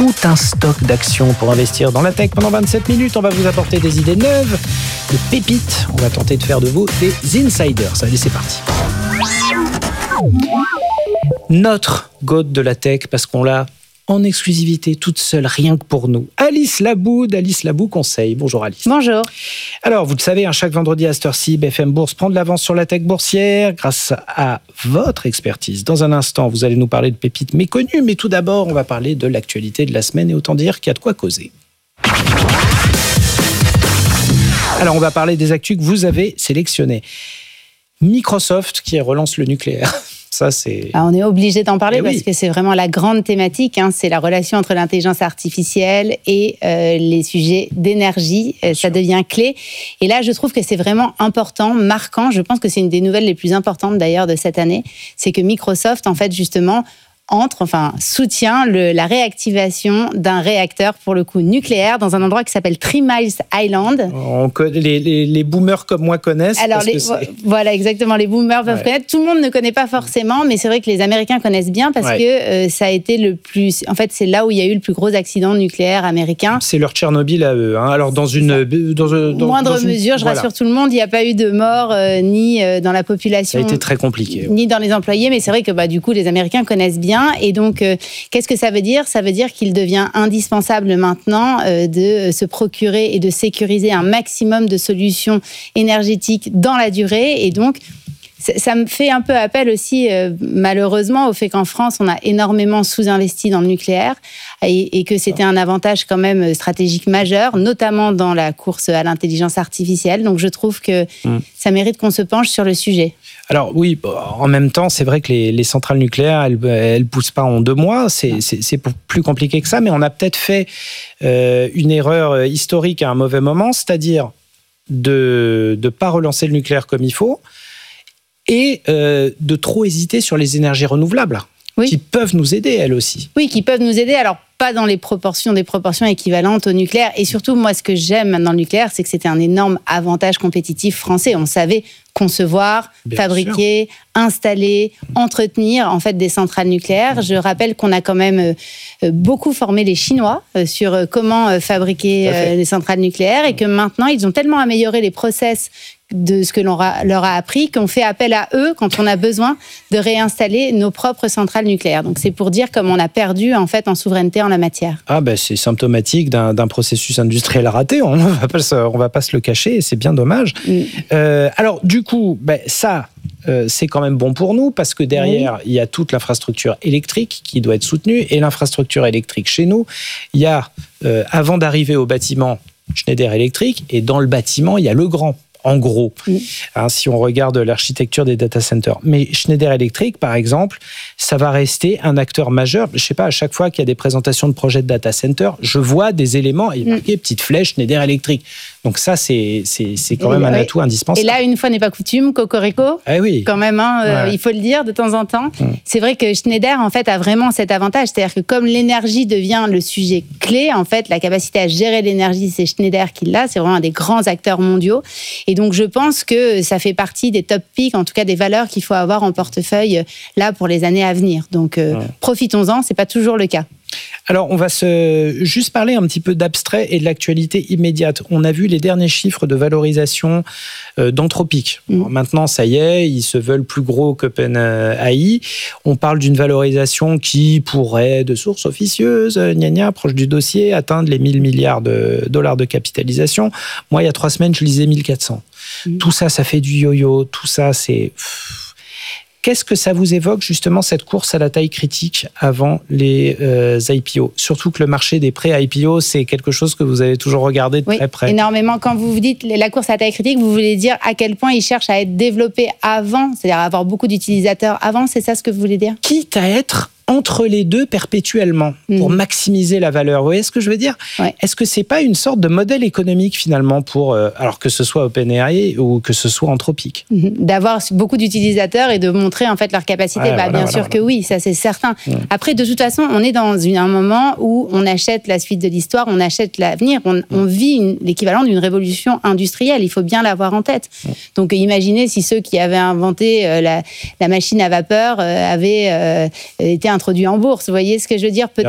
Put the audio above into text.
tout un stock d'actions pour investir dans la tech. Pendant 27 minutes, on va vous apporter des idées neuves, de pépites. On va tenter de faire de vous des insiders. Allez, c'est parti. Notre goat de la tech, parce qu'on l'a en exclusivité, toute seule, rien que pour nous. Alice Labou Conseil. Bonjour Alice. Bonjour. Alors, vous le savez, chaque vendredi à cette heure-ci, BFM Bourse prend de l'avance sur la tech boursière grâce à votre expertise. Dans un instant, vous allez nous parler de pépites méconnues, mais tout d'abord, on va parler de l'actualité de la semaine et autant dire qu'il y a de quoi causer. Alors, on va parler des actus que vous avez sélectionnées. Microsoft qui relance le nucléaire. Ça, c'est... Alors, on est obligé d'en parler parce oui. que c'est vraiment la grande thématique. C'est la relation entre l'intelligence artificielle et les sujets d'énergie. Ça devient clé. Et là, je trouve que c'est vraiment important, marquant. Je pense que c'est une des nouvelles les plus importantes d'ailleurs de cette année. C'est que Microsoft, en fait, justement, soutient la réactivation d'un réacteur, pour le coup, nucléaire, dans un endroit qui s'appelle 3 Miles Island. Les boomers comme moi connaissent. Alors, voilà, exactement, les boomers peuvent connaître. Tout le monde ne connaît pas forcément, mais c'est vrai que les Américains connaissent bien parce que ça a été le plus... En fait, c'est là où il y a eu le plus gros accident nucléaire américain. C'est leur Tchernobyl à eux. Alors, dans moindre mesure, je rassure tout le monde, il n'y a pas eu de mort ni dans la population. Ça a été très compliqué. Ni dans les employés, mais c'est vrai que du coup, les Américains connaissent bien. Et donc, qu'est-ce que ça veut dire ? Ça veut dire qu'il devient indispensable maintenant de se procurer et de sécuriser un maximum de solutions énergétiques dans la durée. Et donc, ça me fait un peu appel aussi, malheureusement, au fait qu'en France, on a énormément sous-investi dans le nucléaire et que c'était un avantage quand même stratégique majeur, notamment dans la course à l'intelligence artificielle. Donc, je trouve que ça mérite qu'on se penche sur le sujet. Alors oui, en même temps, c'est vrai que les centrales nucléaires, elles poussent pas en 2 mois. C'est plus compliqué que ça, mais on a peut-être fait une erreur historique à un mauvais moment, c'est-à-dire de pas relancer le nucléaire comme il faut et de trop hésiter sur les énergies renouvelables qui peuvent nous aider, elles aussi. Oui, qui peuvent nous aider. Alors, pas dans des proportions équivalentes au nucléaire. Et surtout, moi, ce que j'aime dans le nucléaire, c'est que c'était un énorme avantage compétitif français. On savait concevoir, fabriquer, installer, entretenir en fait des centrales nucléaires. Je rappelle qu'on a quand même beaucoup formé les Chinois sur comment fabriquer des centrales nucléaires et que maintenant, ils ont tellement amélioré les process de ce que leur a appris, qu'on fait appel à eux quand on a besoin de réinstaller nos propres centrales nucléaires. Donc c'est pour dire comme on a perdu en fait en souveraineté en la matière. c'est symptomatique d'un processus industriel raté, on va pas se le cacher, et c'est bien dommage. Alors du coup, ça, c'est quand même bon pour nous, parce que derrière, il y a toute l'infrastructure électrique qui doit être soutenue, et l'infrastructure électrique chez nous, il y a, avant d'arriver au bâtiment, Schneider Electric, et dans le bâtiment, il y a Legrand. En gros, si on regarde l'architecture des data centers. Mais Schneider Electric, par exemple, ça va rester un acteur majeur. Je ne sais pas, à chaque fois qu'il y a des présentations de projets de data center, je vois des éléments, il y a marqué petite flèche Schneider Electric. Donc ça, c'est quand même un atout indispensable. Et là, une fois n'est pas coutume, Cocorico, quand même, il faut le dire de temps en temps. C'est vrai que Schneider, en fait, a vraiment cet avantage. C'est-à-dire que comme l'énergie devient le sujet clé, en fait, la capacité à gérer l'énergie, c'est Schneider qui l'a. C'est vraiment un des grands acteurs mondiaux. Et donc, je pense que ça fait partie des top picks, en tout cas des valeurs qu'il faut avoir en portefeuille là pour les années à venir. Donc, profitons-en, c'est pas toujours le cas. Alors, on va juste parler un petit peu d'abstrait et de l'actualité immédiate. On a vu les derniers chiffres de valorisation d'Anthropic. Maintenant, ça y est, ils se veulent plus gros qu'OpenAI. On parle d'une valorisation qui pourrait, de sources officieuses, proche du dossier, atteindre les 1 000 milliards de dollars de capitalisation. Moi, il y a 3 semaines, je lisais 1400. Tout ça, ça fait du yo-yo. Tout ça, c'est... Qu'est-ce que ça vous évoque, justement, cette course à la taille critique avant les IPO ? Surtout que le marché des pré-IPO, c'est quelque chose que vous avez toujours regardé de très près. Oui, énormément. Quand vous dites la course à la taille critique, vous voulez dire à quel point ils cherchent à être développés avant, c'est-à-dire avoir beaucoup d'utilisateurs avant, c'est ça ce que vous voulez dire ? Quitte à être entre les deux perpétuellement pour maximiser la valeur. Vous voyez ce que je veux dire ? Est-ce que c'est pas une sorte de modèle économique finalement pour, alors que ce soit OpenAI ou que ce soit Anthropic ? D'avoir beaucoup d'utilisateurs et de montrer en fait leur capacité. Bien sûr que oui, ça c'est certain. Après, de toute façon, on est dans un moment où on achète la suite de l'histoire, on achète l'avenir, on vit l'équivalent d'une révolution industrielle. Il faut bien l'avoir en tête. Donc, imaginez si ceux qui avaient inventé la machine à vapeur avaient été introduits en bourse. Vous voyez ce que je veux dire ? Peut-être